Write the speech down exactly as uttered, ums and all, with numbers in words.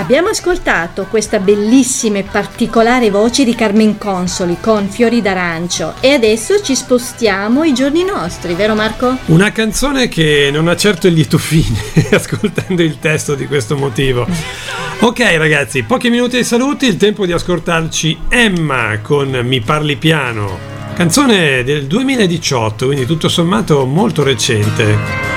Abbiamo ascoltato questa bellissima e particolare voce di Carmen Consoli con Fiori d'arancio e adesso ci spostiamo ai giorni nostri, vero Marco? Una canzone che non ha certo il lieto fine ascoltando il testo di questo motivo. Ok ragazzi, pochi minuti ai saluti, il tempo di ascoltarci Emma con Mi parli piano, canzone del duemiladiciotto, quindi tutto sommato molto recente.